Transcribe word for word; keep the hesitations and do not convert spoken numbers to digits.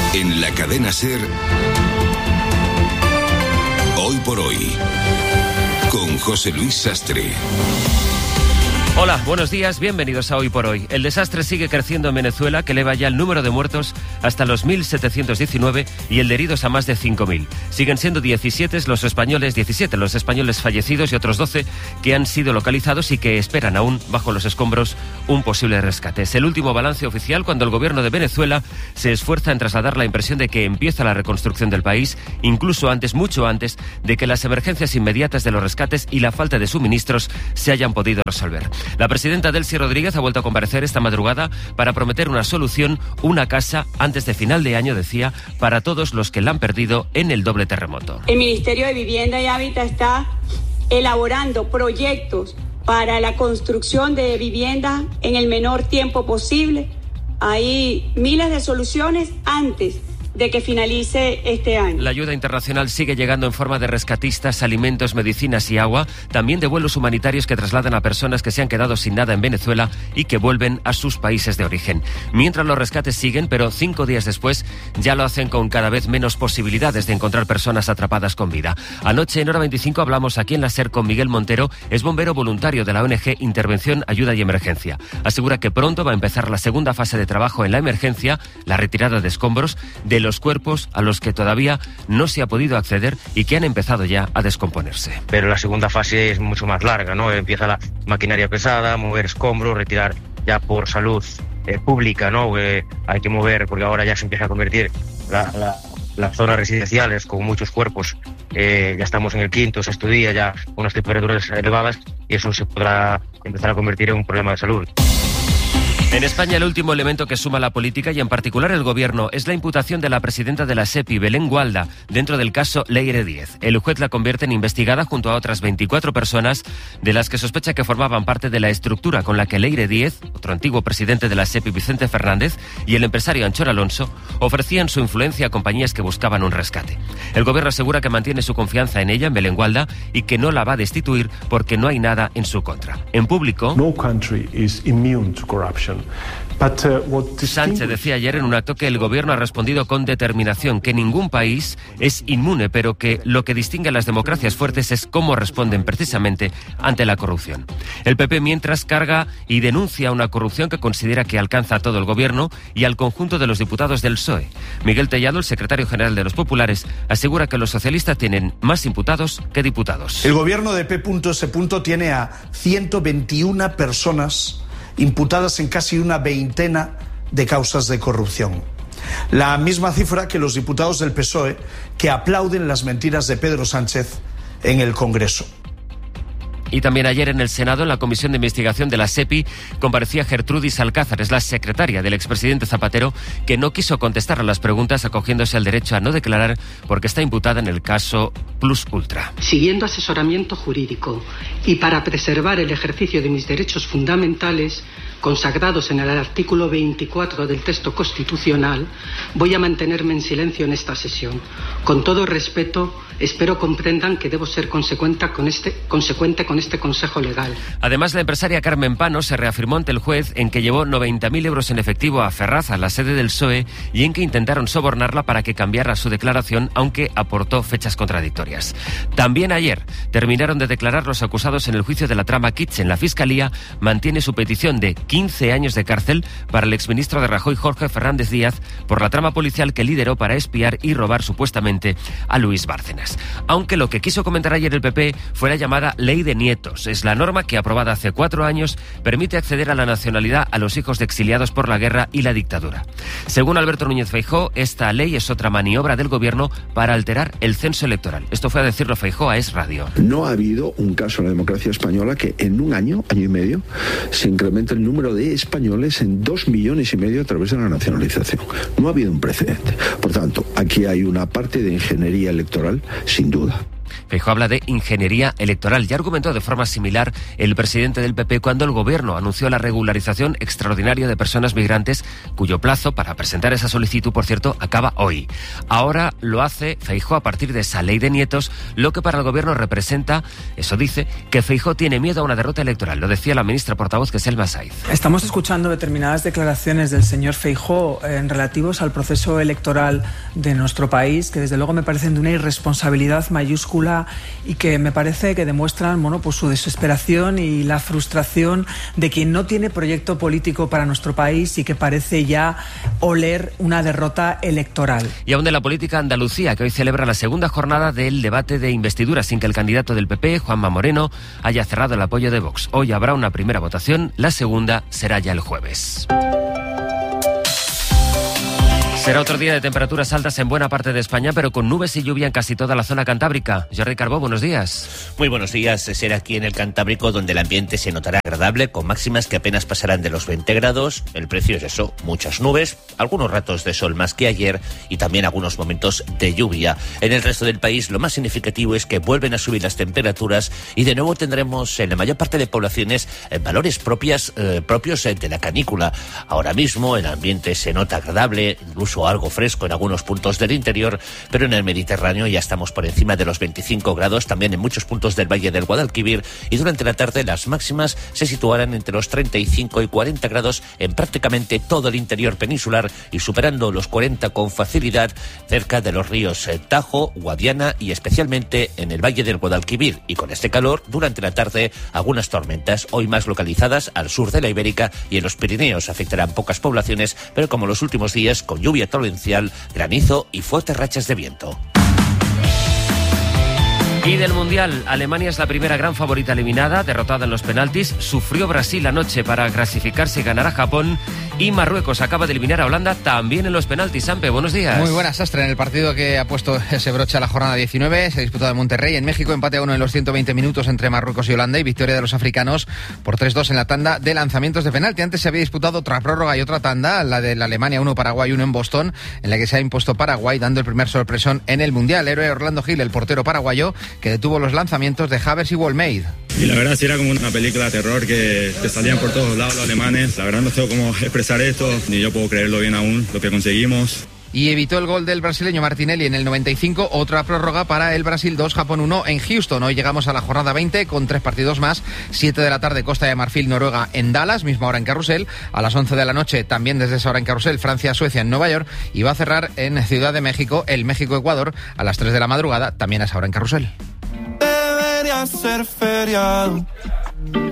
En la cadena SER, Hoy por Hoy, con José Luis Sastre. Hola, buenos días, bienvenidos a Hoy por Hoy. El desastre sigue creciendo en Venezuela, que eleva ya el número de muertos hasta los mil setecientos diecinueve y el de heridos a más de cinco mil. Siguen siendo diecisiete los españoles, diecisiete los españoles fallecidos y otros doce que han sido localizados y que esperan aún bajo los escombros un posible rescate. Es el último balance oficial cuando el gobierno de Venezuela se esfuerza en trasladar la impresión de que empieza la reconstrucción del país, incluso antes, mucho antes, de que las emergencias inmediatas de los rescates y la falta de suministros se hayan podido resolver. La presidenta Delcy Rodríguez ha vuelto a comparecer esta madrugada para prometer una solución, una casa, antes de final de año, decía, para todos los que la han perdido en el doble terremoto. El Ministerio de Vivienda y Hábitat está elaborando proyectos para la construcción de viviendas en el menor tiempo posible. Hay miles de soluciones antes de que finalice este año. La ayuda internacional sigue llegando en forma de rescatistas, alimentos, medicinas y agua, también de vuelos humanitarios que trasladan a personas que se han quedado sin nada en Venezuela y que vuelven a sus países de origen. Mientras los rescates siguen, pero cinco días después ya lo hacen con cada vez menos posibilidades de encontrar personas atrapadas con vida. Anoche en Hora veinticinco hablamos aquí en la SER con Miguel Montero, es bombero voluntario de la O N G Intervención, Ayuda y Emergencia. Asegura que pronto va a empezar la segunda fase de trabajo en la emergencia, la retirada de escombros de los cuerpos a los que todavía no se ha podido acceder y que han empezado ya a descomponerse. Pero la segunda fase es mucho más larga, ¿no? Empieza la maquinaria pesada, mover escombros, retirar ya por salud eh, pública, ¿no? Eh, hay que mover, porque ahora ya se empieza a convertir la, la, las zonas residenciales con muchos cuerpos. Eh, ya estamos en el quinto, sexto día, ya unas temperaturas elevadas, y eso se podrá empezar a convertir en un problema de salud. En España, el último elemento que suma la política y en particular el gobierno es la imputación de la presidenta de la SEPI, Belén Gualda, dentro del caso Leire Díez. El juez la convierte en investigada junto a otras veinticuatro personas de las que sospecha que formaban parte de la estructura con la que Leire Díez, otro antiguo presidente de la SEPI, Vicente Fernández, y el empresario Anchor Alonso ofrecían su influencia a compañías que buscaban un rescate. El gobierno asegura que mantiene su confianza en ella, en Belén Gualda, y que no la va a destituir porque no hay nada en su contra. En público, no country is immune to corruption. But, uh, what distinguish... Sánchez decía ayer en un acto que el gobierno ha respondido con determinación, que ningún país es inmune, pero que lo que distingue a las democracias fuertes es cómo responden precisamente ante la corrupción. El P P, mientras, carga y denuncia una corrupción que considera que alcanza a todo el gobierno y al conjunto de los diputados del P S O E. Miguel Tellado, el secretario general de los populares, asegura que los socialistas tienen más imputados que diputados. El gobierno de P S tiene a ciento veintiuna personas imputadas en casi una veintena de causas de corrupción. La misma cifra que los diputados del P S O E que aplauden las mentiras de Pedro Sánchez en el Congreso. Y también ayer en el Senado, en la Comisión de Investigación de la SEPI, comparecía Gertrudis Alcázar, es la secretaria del expresidente Zapatero, que no quiso contestar a las preguntas acogiéndose al derecho a no declarar porque está imputada en el caso Plus Ultra. Siguiendo asesoramiento jurídico y para preservar el ejercicio de mis derechos fundamentales, consagrados en el artículo veinticuatro del texto constitucional, voy a mantenerme en silencio en esta sesión. Con todo respeto, espero comprendan que debo ser consecuente con este, consecuente con este consejo legal. Además, la empresaria Carmen Pano se reafirmó ante el juez en que llevó noventa mil euros en efectivo a Ferraz, a la sede del P S O E, y en que intentaron sobornarla para que cambiara su declaración, aunque aportó fechas contradictorias. También ayer terminaron de declarar los acusados en el juicio de la trama Kitchen. La Fiscalía mantiene su petición de quince años de cárcel para el exministro de Rajoy, Jorge Fernández Díaz, por la trama policial que lideró para espiar y robar supuestamente a Luis Bárcenas. Aunque lo que quiso comentar ayer el P P fue la llamada Ley de Nietos. Es la norma que, aprobada hace cuatro años, permite acceder a la nacionalidad a los hijos de exiliados por la guerra y la dictadura. Según Alberto Núñez Feijóo, esta ley es otra maniobra del gobierno para alterar el censo electoral. Esto fue a decirlo Feijóo a Es Radio. No ha habido un caso en la democracia española que en un año, año y medio, se incremente el número de españoles en dos millones y medio a través de la nacionalización. No ha habido un precedente. Por tanto, aquí hay una parte de ingeniería electoral, sin duda. Feijóo habla de ingeniería electoral y argumentó de forma similar el presidente del P P cuando el gobierno anunció la regularización extraordinaria de personas migrantes, cuyo plazo para presentar esa solicitud, por cierto, acaba hoy. Ahora lo hace Feijóo a partir de esa ley de nietos, lo que para el gobierno representa, eso dice, que Feijóo tiene miedo a una derrota electoral. Lo decía la ministra portavoz, que es Selma Saiz. Estamos escuchando determinadas declaraciones del señor Feijóo en relativos al proceso electoral de nuestro país, que desde luego me parecen de una irresponsabilidad mayúscula y que me parece que demuestran, bueno, pues su desesperación y la frustración de quien no tiene proyecto político para nuestro país y que parece ya oler una derrota electoral. Y aún de la política, Andalucía, que hoy celebra la segunda jornada del debate de investidura sin que el candidato del P P, Juanma Moreno, haya cerrado el apoyo de Vox. Hoy habrá una primera votación, la segunda será ya el jueves. Será otro día de temperaturas altas en buena parte de España, pero con nubes y lluvia en casi toda la zona cantábrica. Jordi Carbó, buenos días. Muy buenos días. Será aquí en el Cantábrico donde el ambiente se notará agradable, con máximas que apenas pasarán de los veinte grados. El precio es eso, muchas nubes, algunos ratos de sol más que ayer y también algunos momentos de lluvia. En el resto del país lo más significativo es que vuelven a subir las temperaturas y de nuevo tendremos en la mayor parte de poblaciones eh, valores propias, eh, propios eh, de la canícula. Ahora mismo el ambiente se nota agradable, incluso algo fresco en algunos puntos del interior, pero en el Mediterráneo ya estamos por encima de los veinticinco grados, también en muchos puntos del Valle del Guadalquivir, y durante la tarde las máximas se situarán entre los treinta y cinco y cuarenta grados en prácticamente todo el interior peninsular y superando los cuarenta con facilidad cerca de los ríos Tajo, Guadiana y especialmente en el Valle del Guadalquivir. Y con este calor, durante la tarde, algunas tormentas, hoy más localizadas al sur de la Ibérica y en los Pirineos. Afectarán pocas poblaciones, pero como los últimos días, con lluvia torrencial, granizo y fuertes rachas de viento. Y del Mundial, Alemania es la primera gran favorita eliminada, derrotada en los penaltis. Sufrió Brasil anoche para clasificarse y ganar a Japón. Y Marruecos acaba de eliminar a Holanda también en los penaltis. Sampe, buenos días. Muy buenas, Sastre. En el partido que ha puesto ese broche a la jornada diecinueve, se ha disputado en Monterrey. En México, empate a uno en los ciento veinte minutos entre Marruecos y Holanda y victoria de los africanos por tres dos en la tanda de lanzamientos de penalti. Antes se había disputado otra prórroga y otra tanda, la de la Alemania uno, Paraguay uno en Boston, en la que se ha impuesto Paraguay, dando el primer sorpresón en el Mundial. El héroe Orlando Gil, el portero paraguayo, que detuvo los lanzamientos de Havertz y Wolmeid. Y la verdad sí era como una película de terror que, que salían por todos lados los alemanes. La verdad no sé cómo expresar esto, ni yo puedo creerlo bien aún, lo que conseguimos. Y evitó el gol del brasileño Martinelli en el noventa y cinco, otra prórroga para el Brasil dos, Japón uno en Houston. Hoy llegamos a la jornada veinte con tres partidos más. siete de la tarde, Costa de Marfil, Noruega en Dallas, misma hora en Carrusel. A las once de la noche, también desde esa hora en Carrusel, Francia, Suecia en Nueva York. Y va a cerrar en Ciudad de México, el México-Ecuador, a las tres de la madrugada, también a esa hora en Carrusel. Debería ser feriado.